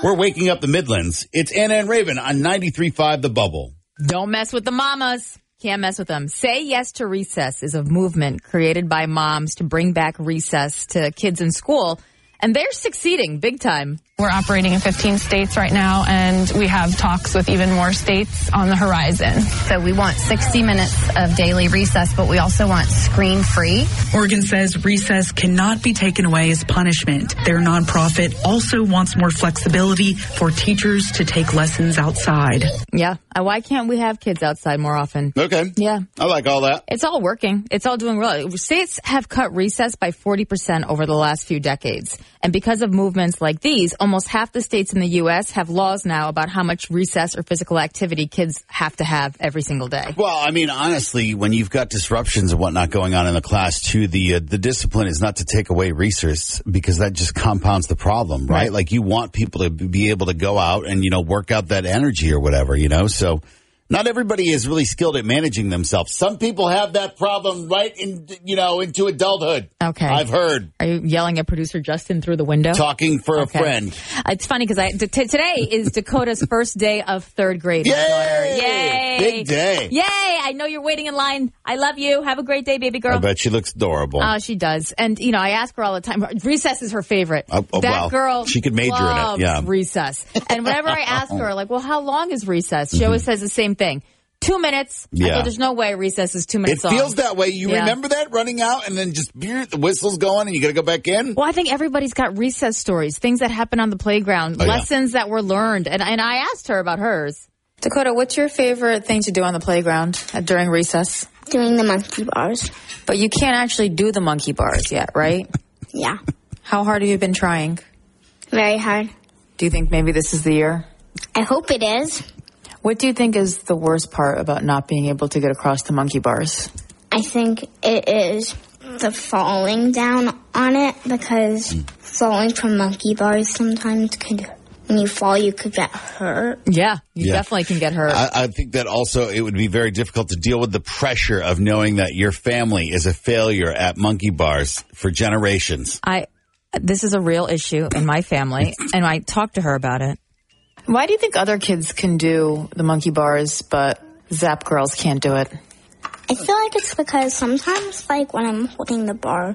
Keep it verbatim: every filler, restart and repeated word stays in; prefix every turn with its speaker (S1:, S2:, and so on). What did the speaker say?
S1: We're waking up the Midlands. It's Anna and Raven on ninety-three point five The Bubble.
S2: Don't mess with the mamas. Can't mess with them. Say Yes to Recess is a movement created by moms to bring back recess to kids in school. And they're succeeding big time.
S3: We're operating in fifteen states right now, and we have talks with even more states on the horizon.
S4: So we want sixty minutes of daily recess, but we also want screen-free.
S5: Oregon says recess cannot be taken away as punishment. Their nonprofit also wants more flexibility for teachers to take lessons outside.
S2: Yeah. Why can't we have kids outside more often?
S1: Okay.
S2: Yeah.
S1: I like all that.
S2: It's all working. It's all doing well. States have cut recess by forty percent over the last few decades. And because of movements like these, almost half the states in the U S have laws now about how much recess or physical activity kids have to have every single day.
S1: Well, I mean, honestly, when you've got disruptions and whatnot going on in the class, too, the uh, the discipline is not to take away recess because that just compounds the problem, right?
S2: Right.
S1: Like you want people to be able to go out and, you know, work out that energy or whatever, you know, so... Not everybody is really skilled at managing themselves. Some people have that problem right in, you know, into adulthood.
S2: Okay.
S1: I've heard.
S2: Are you yelling at producer Justin through the window?
S1: Talking for
S2: Okay.
S1: a friend.
S2: It's funny because I t- today is Dakota's first day of third grade.
S1: Yay!
S2: My daughter. Yay!
S1: Big day.
S2: Yay! I know you're waiting in line. I love you. Have a great day, baby girl.
S1: I bet she looks adorable.
S2: Oh, she does. And, you know, I ask her all the time. Recess is her favorite.
S1: Oh, oh,
S2: that
S1: wow.
S2: girl
S1: She could major in it,
S2: loves
S1: yeah.
S2: recess. And whenever I ask her, like, well, how long is recess? She always says the same thing. Two minutes. I
S1: Yeah.
S2: go, there's no way recess is two
S1: It
S2: minutes long.
S1: feels that way. You
S2: Yeah.
S1: remember that running out and then just the whistle's going and you got to go back in?
S2: Well, I think everybody's got recess stories, things that happen on the playground,
S1: Oh, yeah.
S2: lessons that were learned. And, and I asked her about hers. Dakota, what's your favorite thing to do on the playground uh, during recess?
S6: Doing the monkey bars.
S2: But you can't actually do the monkey bars yet, right?
S6: Yeah.
S2: How hard have you been trying?
S6: Very hard.
S2: Do you think maybe this is the year?
S6: I hope it is.
S2: What do you think is the worst part about not being able to get across the monkey bars?
S6: I think it is the falling down on it because falling from monkey bars sometimes could, when you fall, you could get hurt.
S2: Yeah, you
S1: Yeah.
S2: definitely can get hurt.
S1: I, I think that also it would be very difficult to deal with the pressure of knowing that your family is a failure at monkey bars for generations.
S2: I, this is a real issue in my family, and I talked to her about it. Why do you think other kids can do the monkey bars, but Zap girls can't do it?
S6: I feel like it's because sometimes, like, when I'm holding the bar,